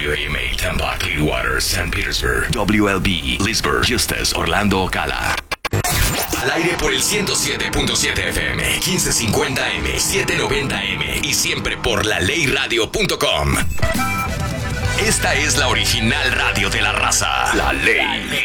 WAMA Tampa, Clearwater, St. Petersburg. WLB, Leesburg, Eustis, Orlando, Ocala. Al aire por el 107.7 FM, 1550M, 790M y siempre por laleyradio.com. Esta es la original radio de la raza. La Ley.